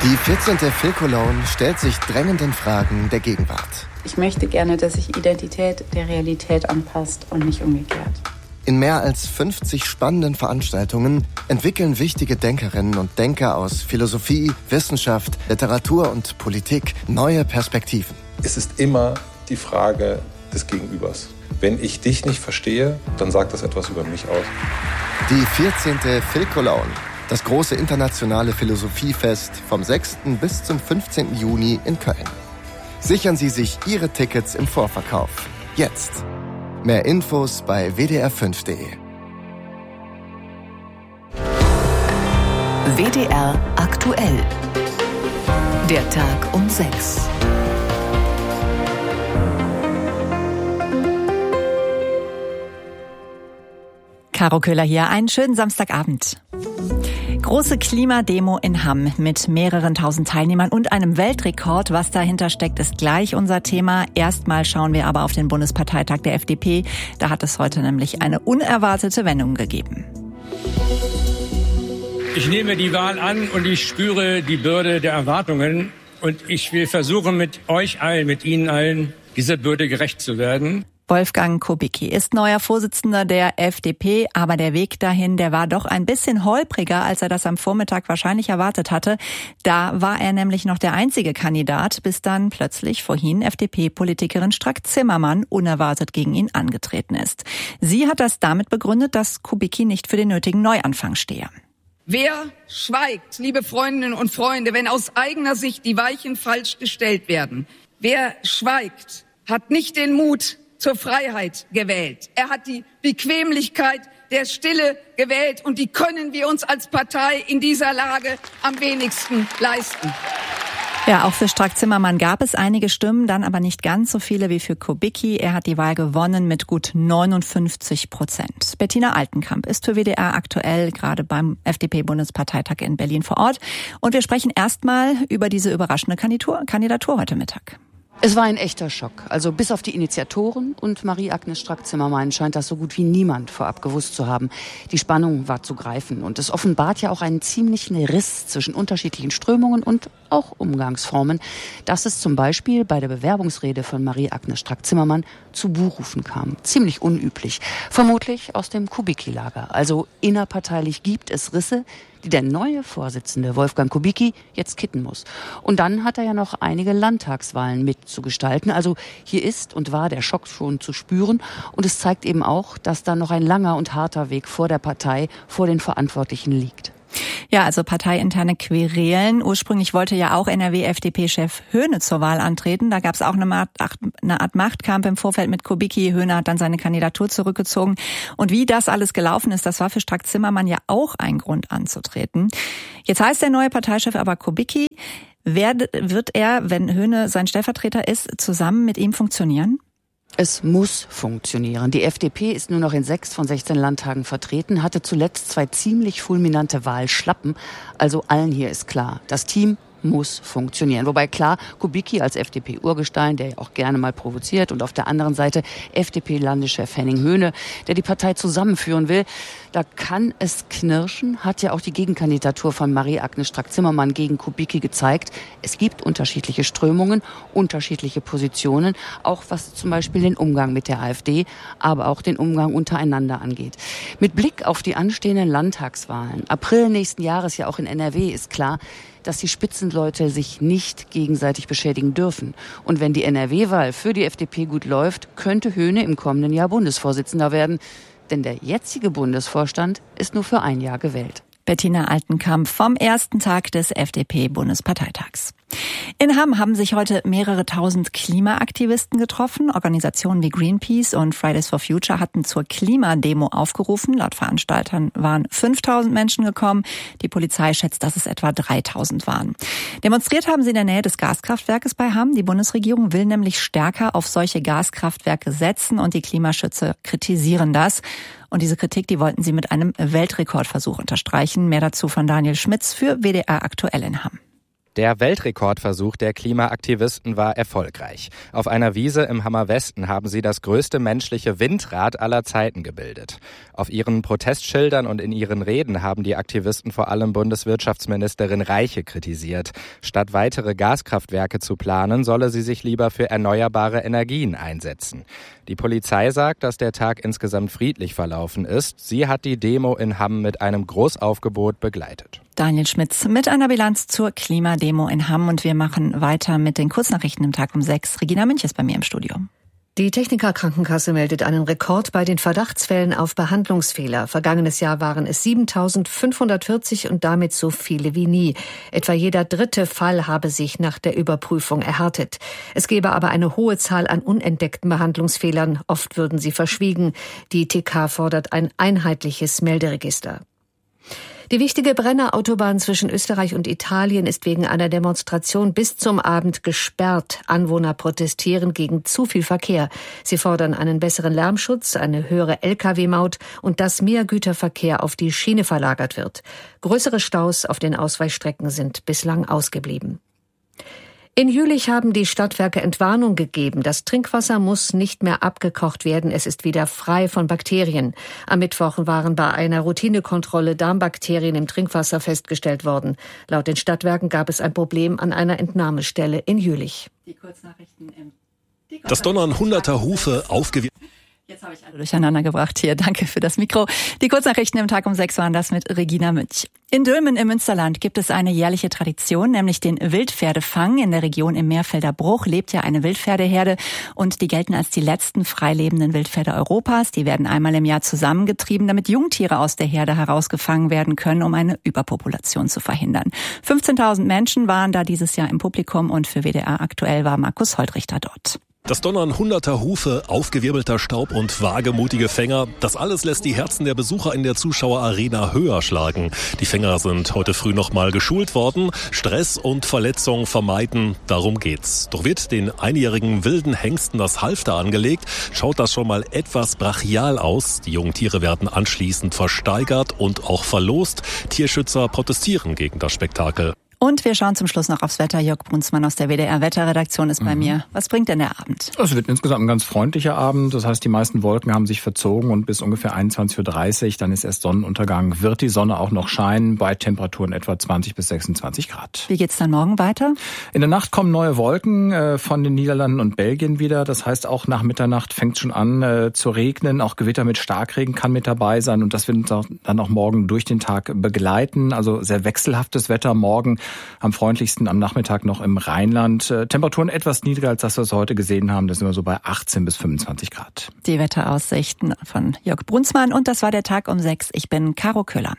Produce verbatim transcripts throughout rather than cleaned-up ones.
Die vierzehnte Phil Cologne stellt sich drängenden Fragen der Gegenwart. Ich möchte gerne, dass sich Identität der Realität anpasst und nicht umgekehrt. In mehr als fünfzig spannenden Veranstaltungen entwickeln wichtige Denkerinnen und Denker aus Philosophie, Wissenschaft, Literatur und Politik neue Perspektiven. Es ist immer die Frage des Gegenübers. Wenn ich dich nicht verstehe, dann sagt das etwas über mich aus. Die vierzehnte Phil Cologne, das große internationale Philosophiefest vom sechsten bis zum fünfzehnten Juni in Köln. Sichern Sie sich Ihre Tickets im Vorverkauf. Jetzt. Mehr Infos bei w d r fünf punkt d e. W D R aktuell. Der Tag um sechs. Caro Köhler hier, einen schönen Samstagabend. Große Klimademo in Hamm mit mehreren tausend Teilnehmern und einem Weltrekord. Was dahinter steckt, ist gleich unser Thema. Erstmal schauen wir aber auf den Bundesparteitag der F D P. Da hat es heute nämlich eine unerwartete Wendung gegeben. Ich nehme die Wahl an und ich spüre die Bürde der Erwartungen. Und ich will versuchen, mit euch allen, mit Ihnen allen, dieser Bürde gerecht zu werden. Wolfgang Kubicki ist neuer Vorsitzender der F D P, aber der Weg dahin, der war doch ein bisschen holpriger, als er das am Vormittag wahrscheinlich erwartet hatte. Da war er nämlich noch der einzige Kandidat, bis dann plötzlich vorhin F D P-Politikerin Strack-Zimmermann unerwartet gegen ihn angetreten ist. Sie hat das damit begründet, dass Kubicki nicht für den nötigen Neuanfang stehe. Wer schweigt, liebe Freundinnen und Freunde, wenn aus eigener Sicht die Weichen falsch gestellt werden? Wer schweigt, hat nicht den Mut zur Freiheit gewählt. Er hat die Bequemlichkeit der Stille gewählt und die können wir uns als Partei in dieser Lage am wenigsten leisten. Ja, auch für Strack-Zimmermann gab es einige Stimmen, dann aber nicht ganz so viele wie für Kubicki. Er hat die Wahl gewonnen mit gut neunundfünfzig Prozent. Bettina Altenkamp ist für W D R aktuell gerade beim F D P-Bundesparteitag in Berlin vor Ort. Und wir sprechen erstmal über diese überraschende Kandidatur, Kandidatur heute Mittag. Es war ein echter Schock. Also bis auf die Initiatoren und Marie-Agnes Strack-Zimmermann scheint das so gut wie niemand vorab gewusst zu haben. Die Spannung war zu greifen und es offenbart ja auch einen ziemlichen Riss zwischen unterschiedlichen Strömungen und auch Umgangsformen, dass es zum Beispiel bei der Bewerbungsrede von Marie-Agnes Strack-Zimmermann zu Buhrufen kam. Ziemlich unüblich. Vermutlich aus dem Kubicki-Lager. Also innerparteilich gibt es Risse, die der neue Vorsitzende Wolfgang Kubicki jetzt kitten muss. Und dann hat er ja noch einige Landtagswahlen mitzugestalten. Also hier ist und war der Schock schon zu spüren. Und es zeigt eben auch, dass da noch ein langer und harter Weg vor der Partei, vor den Verantwortlichen liegt. Ja, also parteiinterne Querelen. Ursprünglich wollte ja auch N R W-F D P-Chef Höhne zur Wahl antreten. Da gab es auch eine Art, eine Art Machtkampf im Vorfeld mit Kubicki. Höhne hat dann seine Kandidatur zurückgezogen. Und wie das alles gelaufen ist, das war für Strack-Zimmermann ja auch ein Grund anzutreten. Jetzt heißt der neue Parteichef aber Kubicki. Wer, wird er, wenn Höhne sein Stellvertreter ist, zusammen mit ihm funktionieren? Es muss funktionieren. Die F D P ist nur noch in sechs von sechzehn Landtagen vertreten, hatte zuletzt zwei ziemlich fulminante Wahlschlappen. Also allen hier ist klar, das Team muss funktionieren. Wobei klar, Kubicki als F D P-Urgestein, der ja auch gerne mal provoziert, und auf der anderen Seite F D P-Landeschef Henning Höhne, der die Partei zusammenführen will. Da kann es knirschen, hat ja auch die Gegenkandidatur von Marie-Agnes Strack-Zimmermann gegen Kubicki gezeigt. Es gibt unterschiedliche Strömungen, unterschiedliche Positionen, auch was zum Beispiel den Umgang mit der AfD, aber auch den Umgang untereinander angeht. Mit Blick auf die anstehenden Landtagswahlen, April nächsten Jahres ja auch in N R W, ist klar, dass die Spitzenleute sich nicht gegenseitig beschädigen dürfen. Und wenn die N R W-Wahl für die F D P gut läuft, könnte Höhne im kommenden Jahr Bundesvorsitzender werden. Denn der jetzige Bundesvorstand ist nur für ein Jahr gewählt. Bettina Altenkamp vom ersten Tag des F D P-Bundesparteitags. In Hamm haben sich heute mehrere tausend Klimaaktivisten getroffen. Organisationen wie Greenpeace und Fridays for Future hatten zur Klimademo aufgerufen. Laut Veranstaltern waren fünftausend Menschen gekommen. Die Polizei schätzt, dass es etwa dreitausend waren. Demonstriert haben sie in der Nähe des Gaskraftwerkes bei Hamm. Die Bundesregierung will nämlich stärker auf solche Gaskraftwerke setzen und die Klimaschützer kritisieren das. Und diese Kritik, die wollten sie mit einem Weltrekordversuch unterstreichen. Mehr dazu von Daniel Schmitz für W D R aktuell in Hamm. Der Weltrekordversuch der Klimaaktivisten war erfolgreich. Auf einer Wiese im Hammer-Westen haben sie das größte menschliche Windrad aller Zeiten gebildet. Auf ihren Protestschildern und in ihren Reden haben die Aktivisten vor allem Bundeswirtschaftsministerin Reiche kritisiert. Statt weitere Gaskraftwerke zu planen, solle sie sich lieber für erneuerbare Energien einsetzen. Die Polizei sagt, dass der Tag insgesamt friedlich verlaufen ist. Sie hat die Demo in Hamm mit einem Großaufgebot begleitet. Daniel Schmitz mit einer Bilanz zur Klimademo in Hamm, und wir machen weiter mit den Kurznachrichten im Tag um sechs. Regina Münch ist bei mir im Studio. Die Techniker Krankenkasse meldet einen Rekord bei den Verdachtsfällen auf Behandlungsfehler. Vergangenes Jahr waren es siebentausendfünfhundertvierzig und damit so viele wie nie. Etwa jeder dritte Fall habe sich nach der Überprüfung erhärtet. Es gebe aber eine hohe Zahl an unentdeckten Behandlungsfehlern. Oft würden sie verschwiegen. Die T K fordert ein einheitliches Melderegister. Die wichtige Brennerautobahn zwischen Österreich und Italien ist wegen einer Demonstration bis zum Abend gesperrt. Anwohner protestieren gegen zu viel Verkehr. Sie fordern einen besseren Lärmschutz, eine höhere L K W-Maut und dass mehr Güterverkehr auf die Schiene verlagert wird. Größere Staus auf den Ausweichstrecken sind bislang ausgeblieben. In Jülich haben die Stadtwerke Entwarnung gegeben. Das Trinkwasser muss nicht mehr abgekocht werden. Es ist wieder frei von Bakterien. Am Mittwoch waren bei einer Routinekontrolle Darmbakterien im Trinkwasser festgestellt worden. Laut den Stadtwerken gab es ein Problem an einer Entnahmestelle in Jülich. Die Kurznachrichten im Die Das Donnern hunderter Hufe aufgewirbelt. Jetzt habe ich alle durcheinander gebracht hier. Danke für das Mikro. Die Kurznachrichten im Tag um sechs waren das mit Regina Münch. In Dülmen im Münsterland gibt es eine jährliche Tradition, nämlich den Wildpferdefang. In der Region im Meerfelder Bruch lebt ja eine Wildpferdeherde und die gelten als die letzten freilebenden Wildpferde Europas. Die werden einmal im Jahr zusammengetrieben, damit Jungtiere aus der Herde herausgefangen werden können, um eine Überpopulation zu verhindern. fünfzehntausend Menschen waren da dieses Jahr im Publikum und für W D R aktuell war Markus Holtrichter dort. Das Donnern hunderter Hufe, aufgewirbelter Staub und wagemutige Fänger, das alles lässt die Herzen der Besucher in der Zuschauerarena höher schlagen. Die Fänger sind heute früh nochmal geschult worden. Stress und Verletzung vermeiden, darum geht's. Doch wird den einjährigen wilden Hengsten das Halfter angelegt, schaut das schon mal etwas brachial aus. Die jungen Tiere werden anschließend versteigert und auch verlost. Tierschützer protestieren gegen das Spektakel. Und wir schauen zum Schluss noch aufs Wetter. Jörg Brunsmann aus der W D R-Wetterredaktion ist bei mhm. mir. Was bringt denn der Abend? Es wird insgesamt ein ganz freundlicher Abend. Das heißt, die meisten Wolken haben sich verzogen und bis ungefähr einundzwanzig Uhr dreißig, dann ist erst Sonnenuntergang, wird die Sonne auch noch scheinen, bei Temperaturen etwa zwanzig bis sechsundzwanzig Grad. Wie geht's dann morgen weiter? In der Nacht kommen neue Wolken äh, von den Niederlanden und Belgien wieder. Das heißt, auch nach Mitternacht fängt schon an äh, zu regnen. Auch Gewitter mit Starkregen kann mit dabei sein und das wird uns auch, dann auch morgen durch den Tag begleiten. Also sehr wechselhaftes Wetter morgen. Am freundlichsten am Nachmittag noch im Rheinland. Temperaturen etwas niedriger, als das, was wir heute gesehen haben. Das sind wir so bei achtzehn bis fünfundzwanzig Grad. Die Wetteraussichten von Jörg Brunsmann. Und das war der Tag um sechs. Ich bin Caro Köhler.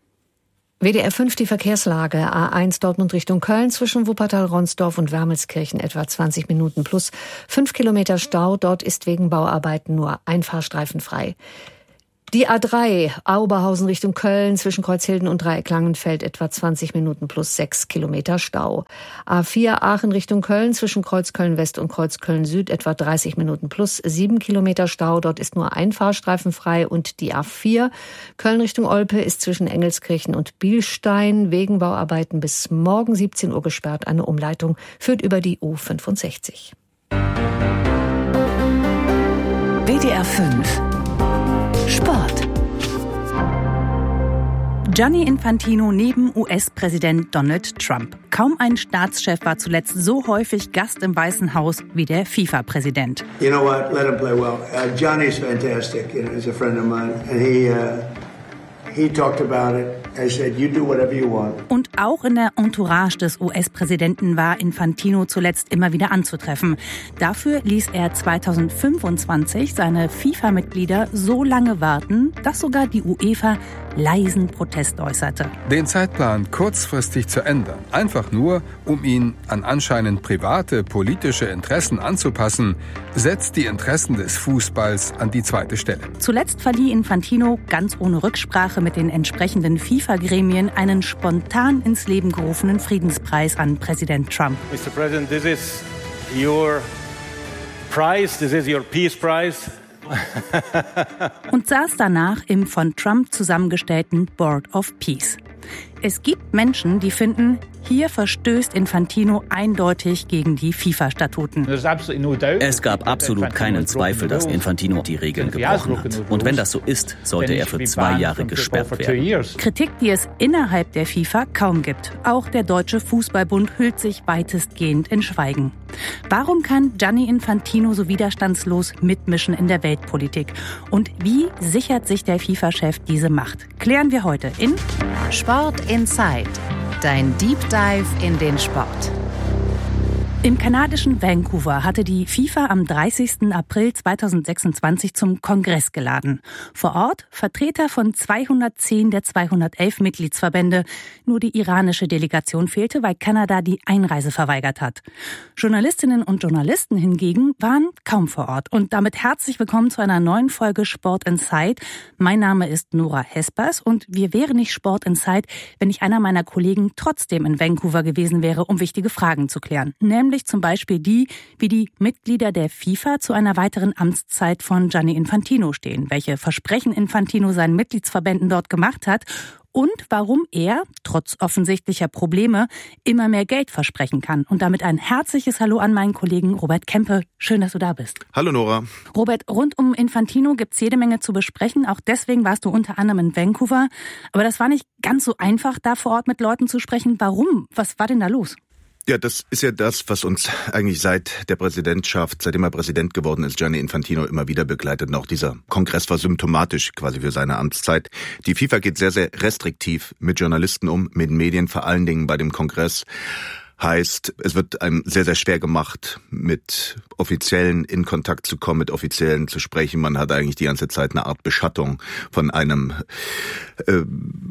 W D R fünf, die Verkehrslage. A eins Dortmund Richtung Köln zwischen Wuppertal-Ronsdorf und Wermelskirchen etwa zwanzig Minuten plus fünf Kilometer Stau. Dort ist wegen Bauarbeiten nur ein Fahrstreifen frei. Die A drei, Auberhausen Richtung Köln, zwischen Kreuzhilden und Dreiecklangenfeld etwa zwanzig Minuten plus sechs Kilometer Stau. A vier, Aachen Richtung Köln, zwischen Kreuzköln West und Kreuzköln Süd etwa dreißig Minuten plus sieben Kilometer Stau. Dort ist nur ein Fahrstreifen frei. Und die A vier, Köln Richtung Olpe, ist zwischen Engelskirchen und Bielstein wegen Bauarbeiten bis morgen siebzehn Uhr gesperrt. Eine Umleitung führt über die U fünfundsechzig. W D R fünf Sport. Gianni Infantino neben U S-Präsident Donald Trump. Kaum ein Staatschef war zuletzt so häufig Gast im Weißen Haus wie der FIFA-Präsident. You know what? Let him play well. Uh, Johnny's fantastic. You know, he's a friend of mine, and he uh, he talked about it. I said, you do whatever you want. Und auch in der Entourage des U S-Präsidenten war Infantino zuletzt immer wieder anzutreffen. Dafür ließ er zweitausendfünfundzwanzig seine FIFA-Mitglieder so lange warten, dass sogar die UEFA leisen Protest äußerte. Den Zeitplan kurzfristig zu ändern, einfach nur, um ihn an anscheinend private politische Interessen anzupassen, setzt die Interessen des Fußballs an die zweite Stelle. Zuletzt verlieh Infantino ganz ohne Rücksprache mit den entsprechenden FIFA-Gremien einen spontan ins Leben gerufenen Friedenspreis an Präsident Trump. Mister President, this is your prize, this is your peace prize. Und saß danach im von Trump zusammengestellten Board of Peace. Es gibt Menschen, die finden, Hier verstößt Infantino eindeutig gegen die FIFA-Statuten. Es gab absolut keinen Zweifel, dass Infantino die Regeln gebrochen hat. Und wenn das so ist, sollte er für zwei Jahre gesperrt werden. Kritik, die es innerhalb der FIFA kaum gibt. Auch der Deutsche Fußballbund hüllt sich weitestgehend in Schweigen. Warum kann Gianni Infantino so widerstandslos mitmischen in der Weltpolitik? Und wie sichert sich der FIFA-Chef diese Macht? Klären wir heute in Sport Inside. Dein Deep Dive in den Sport. Im kanadischen Vancouver hatte die FIFA am dreißigsten April zweitausendsechsundzwanzig zum Kongress geladen. Vor Ort Vertreter von zweihundertzehn der zweihundertelf Mitgliedsverbände. Nur die iranische Delegation fehlte, weil Kanada die Einreise verweigert hat. Journalistinnen und Journalisten hingegen waren kaum vor Ort. Und damit herzlich willkommen zu einer neuen Folge Sport Inside. Mein Name ist Nora Hespers und wir wären nicht Sport Inside, wenn nicht einer meiner Kollegen trotzdem in Vancouver gewesen wäre, um wichtige Fragen zu klären. Nämlich zum Beispiel die, wie die Mitglieder der FIFA zu einer weiteren Amtszeit von Gianni Infantino stehen, welche Versprechen Infantino seinen Mitgliedsverbänden dort gemacht hat und warum er, trotz offensichtlicher Probleme, immer mehr Geld versprechen kann. Und damit ein herzliches Hallo an meinen Kollegen Robert Kempe. Schön, dass du da bist. Hallo Nora. Robert, rund um Infantino gibt's jede Menge zu besprechen. Auch deswegen warst du unter anderem in Vancouver. Aber das war nicht ganz so einfach, da vor Ort mit Leuten zu sprechen. Warum? Was war denn da los? Ja, das ist ja das, was uns eigentlich seit der Präsidentschaft, seitdem er Präsident geworden ist, Gianni Infantino immer wieder begleitet. Und auch dieser Kongress war symptomatisch quasi für seine Amtszeit. Die FIFA geht sehr, sehr restriktiv mit Journalisten um, mit Medien, vor allen Dingen bei dem Kongress. Heißt, es wird einem sehr, sehr schwer gemacht, mit Offiziellen in Kontakt zu kommen, mit Offiziellen zu sprechen. Man hat eigentlich die ganze Zeit eine Art Beschattung von einem äh,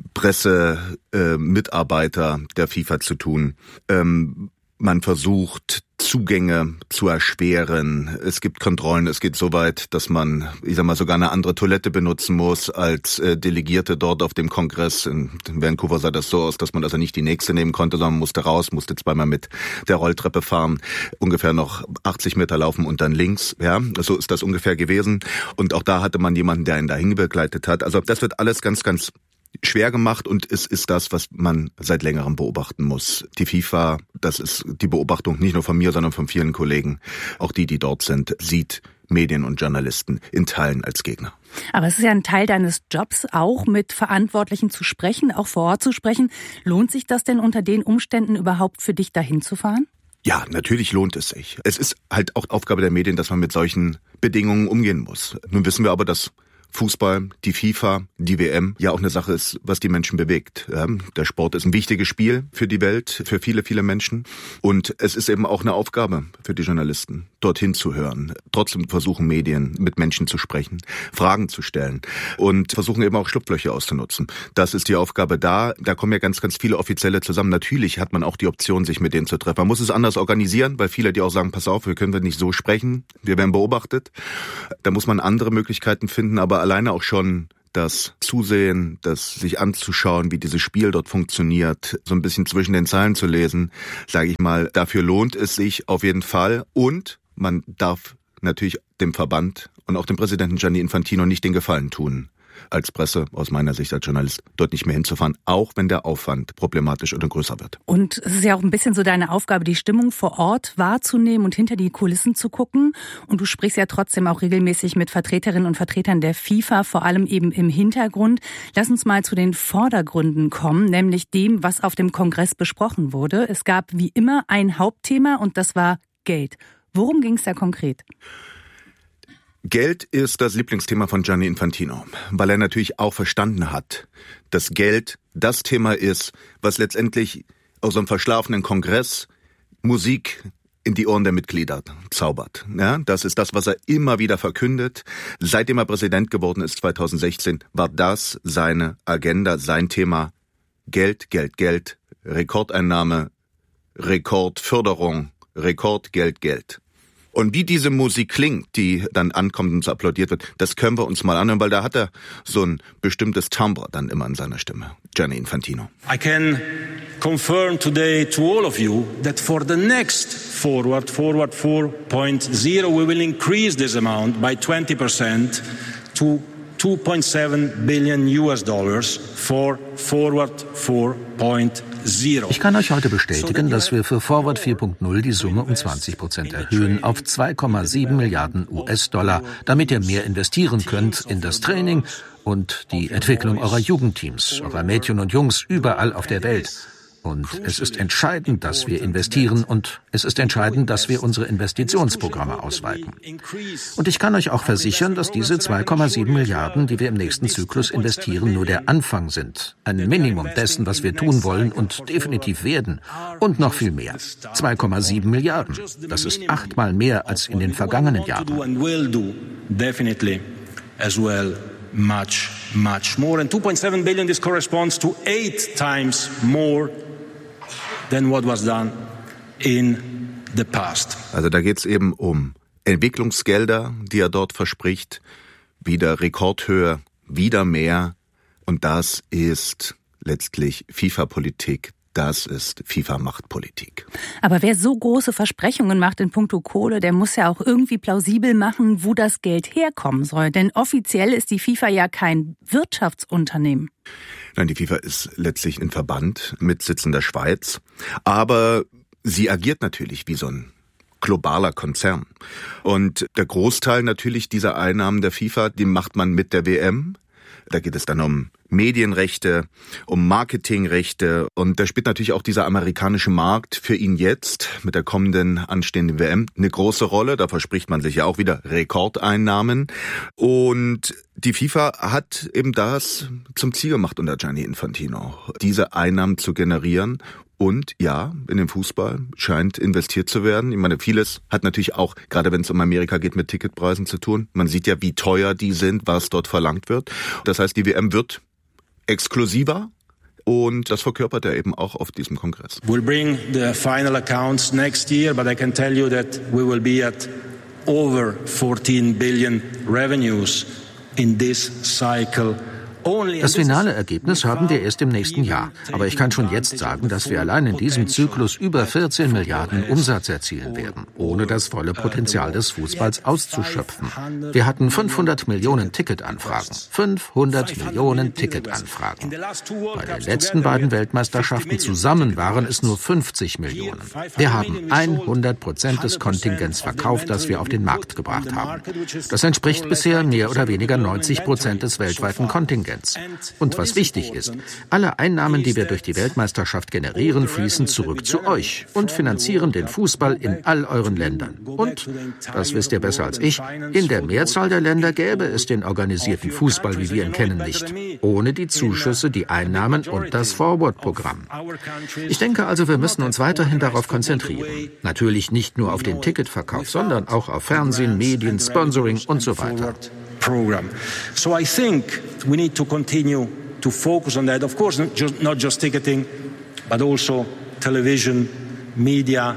Pressemitarbeiter äh, der FIFA zu tun. Ähm, man versucht, Zugänge zu erschweren. Es gibt Kontrollen. Es geht so weit, dass man, ich sag mal, sogar eine andere Toilette benutzen muss als äh, Delegierte dort auf dem Kongress. In Vancouver sah das so aus, dass man also nicht die nächste nehmen konnte, sondern musste raus, musste zweimal mit der Rolltreppe fahren, ungefähr noch achtzig Meter laufen und dann links. Ja, so ist das ungefähr gewesen. Und auch da hatte man jemanden, der ihn dahin begleitet hat. Also das wird alles ganz, ganz schwer gemacht und es ist das, was man seit längerem beobachten muss. Die FIFA, das ist die Beobachtung nicht nur von mir, sondern von vielen Kollegen, auch die, die dort sind, sieht Medien und Journalisten in Teilen als Gegner. Aber es ist ja ein Teil deines Jobs, auch mit Verantwortlichen zu sprechen, auch vor Ort zu sprechen. Lohnt sich das denn unter den Umständen überhaupt für dich, dahin zu fahren? Ja, natürlich lohnt es sich. Es ist halt auch Aufgabe der Medien, dass man mit solchen Bedingungen umgehen muss. Nun wissen wir aber, dass Fußball, die FIFA, die W M ja auch eine Sache ist, was die Menschen bewegt. Der Sport ist ein wichtiges Spiel für die Welt, für viele, viele Menschen. Und es ist eben auch eine Aufgabe für die Journalisten, dorthin zu hören. Trotzdem versuchen Medien, mit Menschen zu sprechen, Fragen zu stellen und versuchen eben auch Schlupflöcher auszunutzen. Das ist die Aufgabe da. Da kommen ja ganz, ganz viele Offizielle zusammen. Natürlich hat man auch die Option, sich mit denen zu treffen. Man muss es anders organisieren, weil viele, die auch sagen, pass auf, wir können nicht so sprechen, wir werden beobachtet. Da muss man andere Möglichkeiten finden, aber alleine auch schon das Zusehen, das sich anzuschauen, wie dieses Spiel dort funktioniert, so ein bisschen zwischen den Zeilen zu lesen, sage ich mal, dafür lohnt es sich auf jeden Fall. Und man darf natürlich dem Verband und auch dem Präsidenten Gianni Infantino nicht den Gefallen tun, als Presse, aus meiner Sicht als Journalist, dort nicht mehr hinzufahren, auch wenn der Aufwand problematisch oder größer wird. Und es ist ja auch ein bisschen so deine Aufgabe, die Stimmung vor Ort wahrzunehmen und hinter die Kulissen zu gucken. Und du sprichst ja trotzdem auch regelmäßig mit Vertreterinnen und Vertretern der FIFA, vor allem eben im Hintergrund. Lass uns mal zu den Vordergründen kommen, nämlich dem, was auf dem Kongress besprochen wurde. Es gab wie immer ein Hauptthema und das war Geld. Worum ging es da konkret? Geld ist das Lieblingsthema von Gianni Infantino, weil er natürlich auch verstanden hat, dass Geld das Thema ist, was letztendlich aus einem verschlafenen Kongress Musik in die Ohren der Mitglieder zaubert. Ja, das ist das, was er immer wieder verkündet. Seitdem er Präsident geworden ist, zweitausendsechzehn, war das seine Agenda, sein Thema. Geld, Geld, Geld, Rekordeinnahme, Rekordförderung, Rekord, Geld, Geld. Und wie diese Musik klingt, die dann ankommt und so applaudiert wird, das können wir uns mal anhören, weil da hat er so ein bestimmtes Timbre dann immer in seiner Stimme. Gianni Infantino. I can confirm today to all of you that for the next forward, forward four point oh, we will increase this amount by twenty percent to two point seven billion U S dollars for Forward four point oh. Ich kann euch heute bestätigen, dass wir für Forward vier Punkt null die Summe um zwanzig Prozent erhöhen auf zwei Komma sieben Milliarden U S-Dollar, damit ihr mehr investieren könnt in das Training und die Entwicklung eurer Jugendteams, eurer Mädchen und Jungs überall auf der Welt. Und es ist entscheidend, dass wir investieren und es ist entscheidend, dass wir unsere Investitionsprogramme ausweiten. Und ich kann euch auch versichern, dass diese zwei Komma sieben Milliarden, die wir im nächsten Zyklus investieren, nur der Anfang sind. Ein Minimum dessen, was wir tun wollen und definitiv werden. Und noch viel mehr. zwei Komma sieben Milliarden. Das ist achtmal mehr als in den vergangenen Jahren. Much, much more. And two point seven billion, this corresponds to eight times more than what was done in the past. Also da geht's eben um Entwicklungsgelder, die er dort verspricht, wieder Rekordhöhe, wieder mehr. Und das ist letztlich FIFA-Politik. Das ist FIFA-Machtpolitik. Aber wer so große Versprechungen macht in puncto Kohle, der muss ja auch irgendwie plausibel machen, wo das Geld herkommen soll. Denn offiziell ist die FIFA ja kein Wirtschaftsunternehmen. Nein, die FIFA ist letztlich ein Verband mit Sitz in der Schweiz. Aber sie agiert natürlich wie so ein globaler Konzern. Und der Großteil natürlich dieser Einnahmen der FIFA, die macht man mit der W M. Da geht es dann um Medienrechte, um Marketingrechte und da spielt natürlich auch dieser amerikanische Markt für ihn jetzt mit der kommenden anstehenden W M eine große Rolle. Da verspricht man sich ja auch wieder Rekordeinnahmen und die FIFA hat eben das zum Ziel gemacht unter Gianni Infantino, diese Einnahmen zu generieren. Und ja, in den Fußball scheint investiert zu werden. Ich meine, vieles hat natürlich auch, gerade wenn es um Amerika geht, mit Ticketpreisen zu tun. Man sieht ja, wie teuer die sind, was dort verlangt wird. Das heißt, die W M wird exklusiver und das verkörpert er eben auch auf diesem Kongress. We'll bring the final accounts next year, but I can tell you that we will be at over fourteen billion revenues in this cycle. Das finale Ergebnis haben wir erst im nächsten Jahr. Aber ich kann schon jetzt sagen, dass wir allein in diesem Zyklus über vierzehn Milliarden Umsatz erzielen werden, ohne das volle Potenzial des Fußballs auszuschöpfen. Wir hatten fünfhundert Millionen Ticketanfragen. fünfhundert Millionen Ticketanfragen. Bei den letzten beiden Weltmeisterschaften zusammen waren es nur fünfzig Millionen. Wir haben hundert Prozent des Kontingents verkauft, das wir auf den Markt gebracht haben. Das entspricht bisher mehr oder weniger neunzig Prozent des weltweiten Kontingents. Und was wichtig ist, alle Einnahmen, die wir durch die Weltmeisterschaft generieren, fließen zurück zu euch und finanzieren den Fußball in all euren Ländern. Und, das wisst ihr besser als ich, in der Mehrzahl der Länder gäbe es den organisierten Fußball, wie wir ihn kennen, nicht. Ohne die Zuschüsse, die Einnahmen und das Forward-Programm. Ich denke also, wir müssen uns weiterhin darauf konzentrieren. Natürlich nicht nur auf den Ticketverkauf, sondern auch auf Fernsehen, Medien, Sponsoring und so weiter. Program. So I think we need to continue to focus on that. Of course, not just, not just ticketing, but also television, media,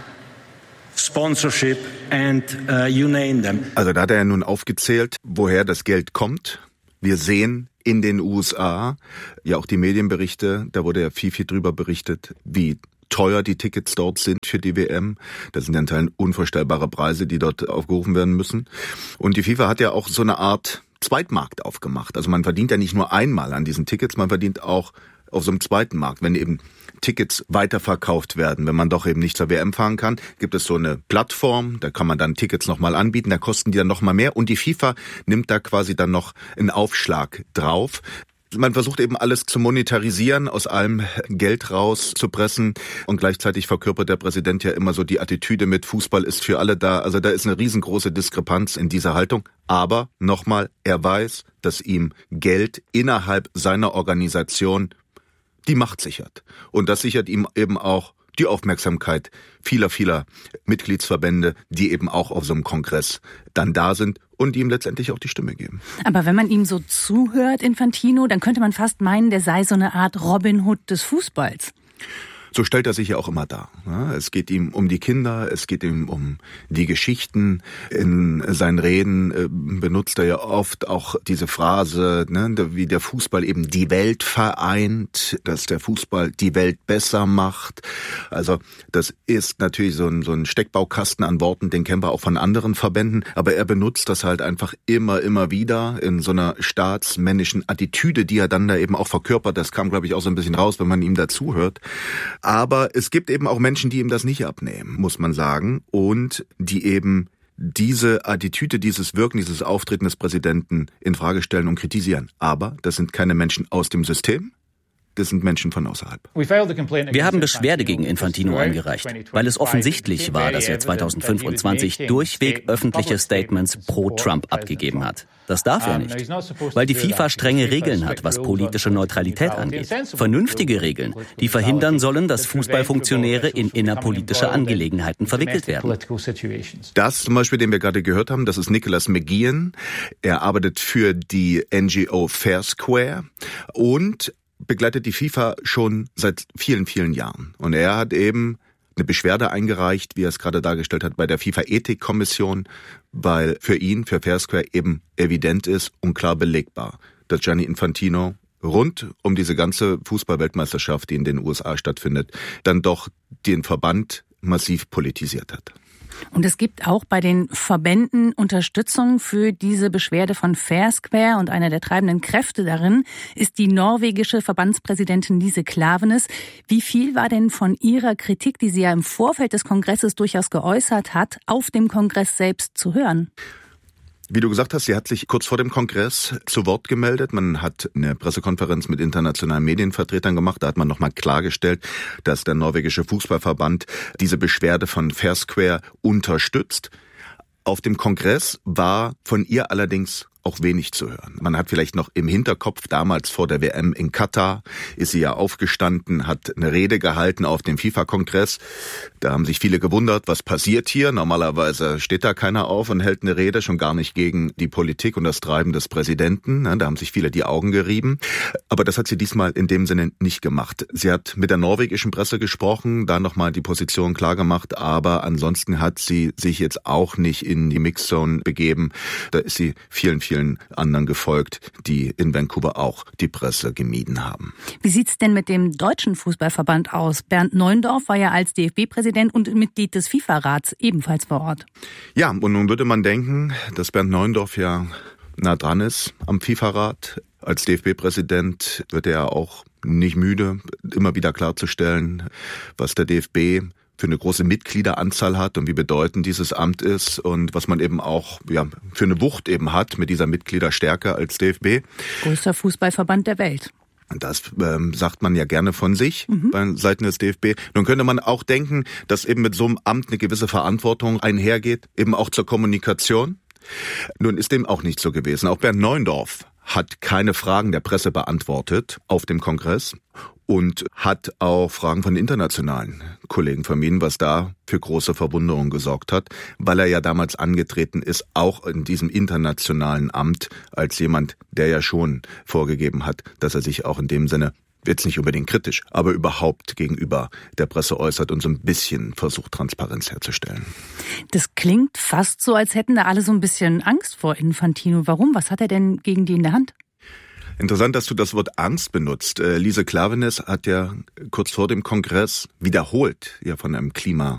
sponsorship and uh, you name them. Also da hat er ja nun aufgezählt, woher das Geld kommt. Wir sehen in den U S A ja auch die Medienberichte, da wurde ja viel, viel drüber berichtet, wie teuer die Tickets dort sind für die W M. Das sind ja in Teilen unvorstellbare Preise, die dort aufgerufen werden müssen. Und die FIFA hat ja auch so eine Art Zweitmarkt aufgemacht. Also man verdient ja nicht nur einmal an diesen Tickets, man verdient auch auf so einem zweiten Markt. Wenn eben Tickets weiterverkauft werden, wenn man doch eben nicht zur W M fahren kann, gibt es so eine Plattform, da kann man dann Tickets nochmal anbieten, da kosten die dann nochmal mehr und die FIFA nimmt da quasi dann noch einen Aufschlag drauf. Man versucht eben alles zu monetarisieren, aus allem Geld rauszupressen und gleichzeitig verkörpert der Präsident ja immer so die Attitüde mit Fußball ist für alle da. Also da ist eine riesengroße Diskrepanz in dieser Haltung. Aber nochmal, er weiß, dass ihm Geld innerhalb seiner Organisation die Macht sichert. Und das sichert ihm eben auch die Aufmerksamkeit vieler, vieler Mitgliedsverbände, die eben auch auf so einem Kongress dann da sind und die ihm letztendlich auch die Stimme geben. Aber wenn man ihm so zuhört, Infantino, dann könnte man fast meinen, der sei so eine Art Robin Hood des Fußballs. So stellt er sich ja auch immer dar. Es geht ihm um die Kinder, es geht ihm um die Geschichten. In seinen Reden benutzt er ja oft auch diese Phrase, wie der Fußball eben die Welt vereint, dass der Fußball die Welt besser macht. Also das ist natürlich so ein, so ein Steckbaukasten an Worten, den kennen wir auch von anderen Verbänden, aber er benutzt das halt einfach immer, immer wieder in so einer staatsmännischen Attitüde, die er dann da eben auch verkörpert. Das kam, glaube ich, auch so ein bisschen raus, wenn man ihm dazuhört. Aber es gibt eben auch Menschen, die ihm das nicht abnehmen, muss man sagen, und die eben diese Attitüde, dieses Wirken, dieses Auftreten des Präsidenten in Frage stellen und kritisieren. Aber das sind keine Menschen aus dem System. Das sind Menschen von außerhalb. Wir haben Beschwerde gegen Infantino eingereicht, weil es offensichtlich war, dass er zweitausendfünfundzwanzig durchweg öffentliche Statements pro Trump abgegeben hat. Das darf er nicht, weil die FIFA strenge Regeln hat, was politische Neutralität angeht. Vernünftige Regeln, die verhindern sollen, dass Fußballfunktionäre in innerpolitische Angelegenheiten verwickelt werden. Das zum Beispiel, den wir gerade gehört haben, das ist Nicholas McGeehan. Er arbeitet für die N G O Fair Square und begleitet die FIFA schon seit vielen, vielen Jahren. Und er hat eben eine Beschwerde eingereicht, wie er es gerade dargestellt hat, bei der FIFA-Ethikkommission, weil für ihn, für Fair Square eben evident ist und klar belegbar, dass Gianni Infantino rund um diese ganze Fußball-Weltmeisterschaft, die in den U S A stattfindet, dann doch den Verband massiv politisiert hat. Und es gibt auch bei den Verbänden Unterstützung für diese Beschwerde von Fair Square und einer der treibenden Kräfte darin ist die norwegische Verbandspräsidentin Lise Klaveness. Wie viel war denn von ihrer Kritik, die sie ja im Vorfeld des Kongresses durchaus geäußert hat, auf dem Kongress selbst zu hören? Wie du gesagt hast, sie hat sich kurz vor dem Kongress zu Wort gemeldet. Man hat eine Pressekonferenz mit internationalen Medienvertretern gemacht. Da hat man nochmal klargestellt, dass der norwegische Fußballverband diese Beschwerde von Fair Square unterstützt. Auf dem Kongress war von ihr allerdings auch wenig zu hören. Man hat vielleicht noch im Hinterkopf, damals vor der W M in Katar ist sie ja aufgestanden, hat eine Rede gehalten auf dem FIFA-Kongress. Da haben sich viele gewundert, was passiert hier? Normalerweise steht da keiner auf und hält eine Rede, schon gar nicht gegen die Politik und das Treiben des Präsidenten. Da haben sich viele die Augen gerieben. Aber das hat sie diesmal in dem Sinne nicht gemacht. Sie hat mit der norwegischen Presse gesprochen, da nochmal die Position klar gemacht, aber ansonsten hat sie sich jetzt auch nicht in die Mixzone begeben. Da ist sie vielen, vielen anderen gefolgt, die in Vancouver auch die Presse gemieden haben. Wie sieht's denn mit dem deutschen Fußballverband aus? Bernd Neuendorf war ja als D F B-Präsident und Mitglied des FIFA-Rats ebenfalls vor Ort. Ja, und nun würde man denken, dass Bernd Neuendorf ja nah dran ist am FIFA-Rat. Als D F B-Präsident wird er auch nicht müde, immer wieder klarzustellen, was der D F B für eine große Mitgliederanzahl hat und wie bedeutend dieses Amt ist und was man eben auch ja für eine Wucht eben hat mit dieser Mitgliederstärke als D F B. Größter Fußballverband der Welt. Das ähm, sagt man ja gerne von sich mhm. bei Seiten des D F B. Nun könnte man auch denken, dass eben mit so einem Amt eine gewisse Verantwortung einhergeht, eben auch zur Kommunikation. Nun ist dem auch nicht so gewesen. Auch Bernd Neuendorf hat keine Fragen der Presse beantwortet auf dem Kongress und hat auch Fragen von internationalen Kollegen vermieden, was da für große Verwunderung gesorgt hat, weil er ja damals angetreten ist, auch in diesem internationalen Amt, als jemand, der ja schon vorgegeben hat, dass er sich auch in dem Sinne, jetzt nicht unbedingt kritisch, aber überhaupt gegenüber der Presse äußert und so ein bisschen versucht, Transparenz herzustellen. Das klingt fast so, als hätten da alle so ein bisschen Angst vor Infantino. Warum? Was hat er denn gegen die in der Hand? Interessant, dass du das Wort Angst benutzt. Lise Klaveness hat ja kurz vor dem Kongress wiederholt ja von einem Klima